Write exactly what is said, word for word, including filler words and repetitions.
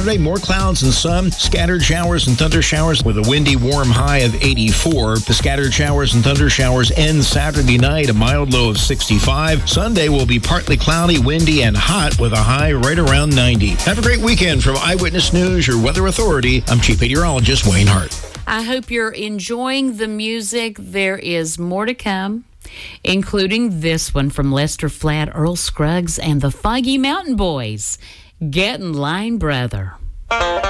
Saturday, more clouds and sun, scattered showers and thunder showers with a windy, warm high of eighty-four. The scattered showers and thunder showers end Saturday night, a mild low of sixty-five. Sunday will be partly cloudy, windy, and hot with a high right around ninety. Have a great weekend from Eyewitness News, your weather authority. I'm Chief Meteorologist Wayne Hart. I hope you're enjoying the music. There is more to come, including this one from Lester Flatt, Earl Scruggs, and the Foggy Mountain Boys. Get in line, brother.